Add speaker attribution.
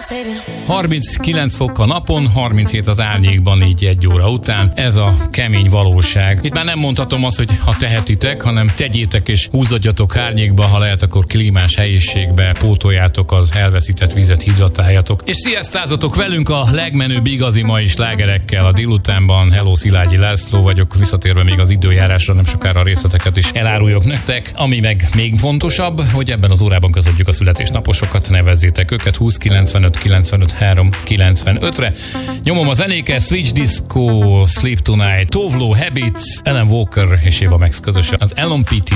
Speaker 1: 39 fok a napon, 37 az árnyékban, így 1 óra után. Ez a kemény valóság. Itt már nem mondhatom azt, hogy ha tehetitek, hanem tegyétek és húzadjatok árnyékba, ha lehet, akkor klímás helyiségbe pótoljátok az elveszített vizet, hidratáljatok. És sziasztázatok velünk a legmenőbb igazi mai slágerekkel a délutánban. Hello, Szilágyi László vagyok, visszatérve még az időjárásra, nem sokára a részleteket is eláruljak nektek. Ami meg még fontosabb, hogy ebben az órában közöljük a születésnaposokat, nevezzétek őket 20 95 95 3 95-re. Nyomom a zenéket, Switch Disco, Sleep Tonight, Tovlo, Habits, Alan Walker és Eva Max közösen az LMPT